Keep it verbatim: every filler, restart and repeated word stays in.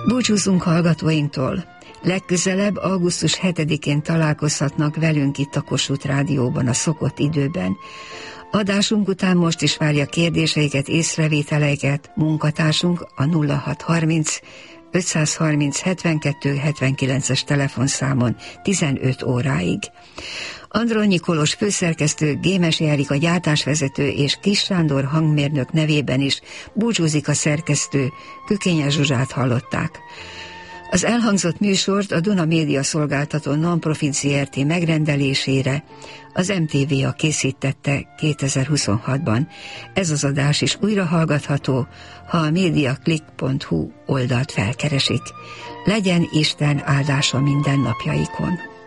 Búcsúzunk hallgatóinktól. Legközelebb augusztus hetedikén találkozhatnak velünk itt a Kossuth Rádióban a szokott időben. Adásunk után most is várja kérdéseiket, észrevételeiket munkatársunk a nulla hat harminc ötszázharminc hetvenkettő hetvenkilences telefonszámon tizenöt óráig. Andronyi Kolos főszerkesztő, Gémesi Erika gyártásvezető és Kis Sándor hangmérnök nevében is búcsúzik a szerkesztő, Kükényes Zsuzsát hallották. Az elhangzott műsort a Duna Média Szolgáltató Non-Profit Zrt. Megrendelésére az em té vé á készítette kétezer-huszonhatban. Ez az adás is újra hallgatható, ha a mediaclick pont hu oldalt felkeresik. Legyen Isten áldása minden napjaikon!